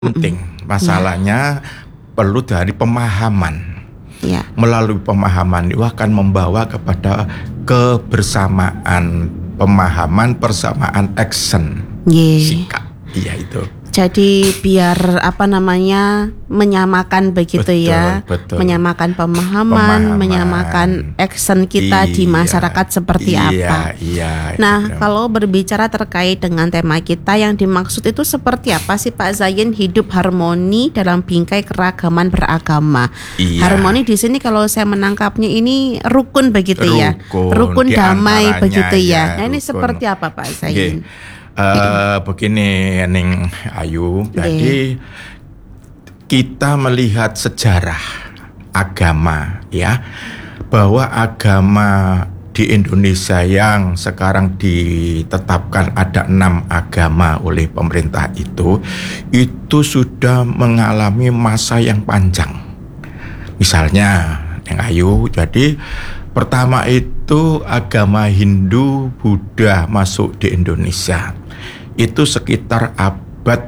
penting. Masalahnya perlu dari pemahaman. Ya. Melalui pemahaman itu akan membawa kepada kebersamaan, pemahaman, persamaan action, sikap. Iya itu. Jadi biar menyamakan begitu, ya, menyamakan pemahaman, menyamakan action kita di masyarakat seperti apa. Nah, kalau berbicara terkait dengan tema kita, yang dimaksud itu seperti apa sih Pak Zain? Hidup harmoni dalam bingkai keragaman beragama. Harmoni di sini kalau saya menangkapnya ini rukun begitu ya, rukun damai begitu ya. Nah, ini seperti apa Pak Zain? Begini Ning Ayu, jadi kita melihat sejarah agama ya, bahwa agama di Indonesia yang sekarang ditetapkan ada 6 agama oleh pemerintah itu sudah mengalami masa yang panjang. Misalnya Ning Ayu, jadi pertama itu agama Hindu, Buddha masuk di Indonesia. Itu sekitar abad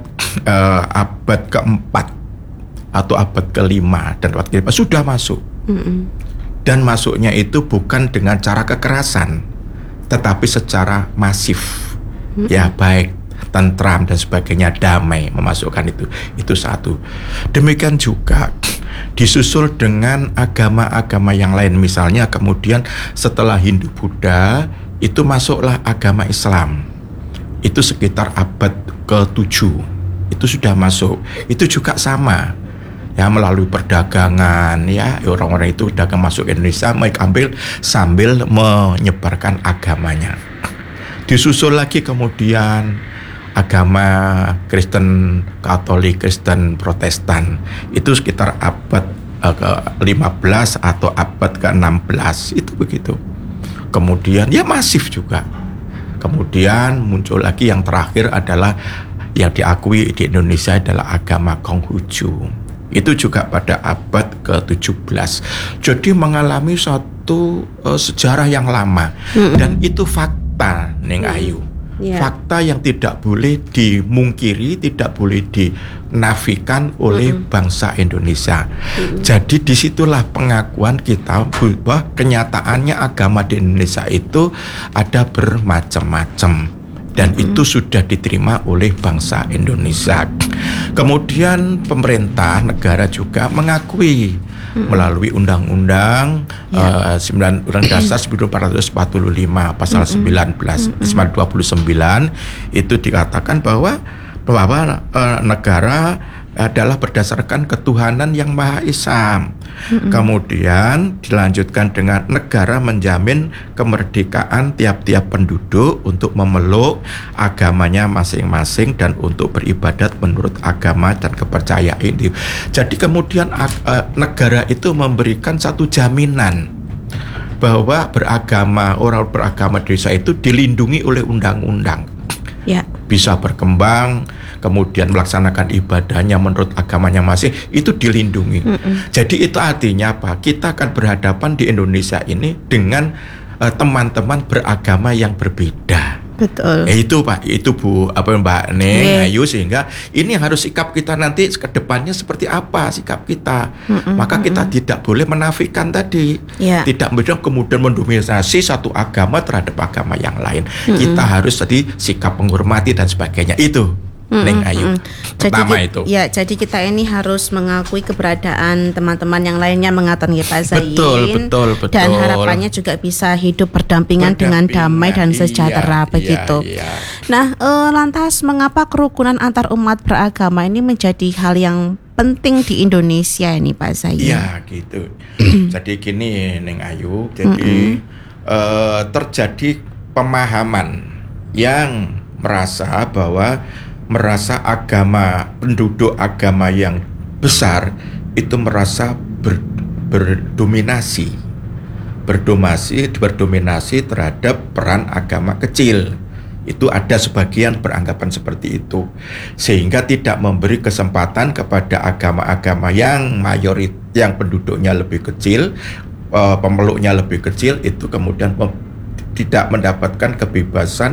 keempat atau abad kelima dan abad kelima sudah masuk. Dan masuknya itu bukan dengan cara kekerasan, tetapi secara masif. Ya, baik tentram dan sebagainya, damai, memasukkan itu satu. Demikian juga disusul dengan agama-agama yang lain. Misalnya kemudian setelah Hindu Buddha itu masuklah agama Islam. Itu sekitar abad ke-7. Itu sudah masuk. Itu juga sama. Ya, melalui perdagangan ya, orang-orang itu dagang masuk ke Indonesia sambil menyebarkan agamanya. Disusul lagi kemudian agama Kristen Katolik, Kristen Protestan. Itu sekitar abad ke-15 atau abad ke-16. Itu begitu. Kemudian ya masif juga. Kemudian muncul lagi yang terakhir adalah yang diakui di Indonesia adalah agama Konghucu. Itu juga pada abad ke-17. Jadi mengalami suatu sejarah yang lama. Dan itu fakta Ning Ayu. Fakta yang tidak boleh dimungkiri, tidak boleh dinafikan oleh bangsa Indonesia. Jadi disitulah pengakuan kita bahwa kenyataannya agama di Indonesia itu ada bermacam-macam. Dan itu sudah diterima oleh bangsa Indonesia. Kemudian pemerintah negara juga mengakui melalui Undang-Undang Undang Dasar 1445 pasal 29 itu dikatakan bahwa negara adalah berdasarkan ketuhanan yang Maha Esa. Kemudian dilanjutkan dengan negara menjamin kemerdekaan tiap-tiap penduduk untuk memeluk agamanya masing-masing dan untuk beribadat menurut agama dan kepercayaan itu. Jadi kemudian negara itu memberikan satu jaminan bahwa orang beragama di Indonesia itu dilindungi oleh undang-undang. Bisa berkembang, kemudian melaksanakan ibadahnya menurut agamanya masing, itu dilindungi. Jadi itu artinya apa? Kita akan berhadapan di Indonesia ini dengan teman-teman beragama yang berbeda. Betul. Itu Pak, itu Bu, Mbak Ning Ayu, sehingga ini harus sikap kita nanti ke depannya seperti apa sikap kita. Maka kita tidak boleh menafikan tadi. Tidak kemudian mendominasi satu agama terhadap agama yang lain. Kita harus tadi sikap menghormati dan sebagainya. Itu Ning Ayu. Pertama itu. Ya, jadi kita ini harus mengakui keberadaan teman-teman yang lainnya, mengatakan ya Pak Zain. Betul. Dan harapannya juga bisa hidup berdampingan dengan damai dan sejahtera begitu. Nah, lantas mengapa kerukunan antar umat beragama ini menjadi hal yang penting di Indonesia ini Pak Zain? Iya, gitu. Jadi gini Ning Ayu, jadi terjadi pemahaman yang merasa penduduk agama yang besar itu merasa berdominasi terhadap peran agama kecil. Itu ada sebagian beranggapan seperti itu, sehingga tidak memberi kesempatan kepada agama-agama yang yang penduduknya lebih kecil, pemeluknya lebih kecil, itu kemudian tidak mendapatkan kebebasan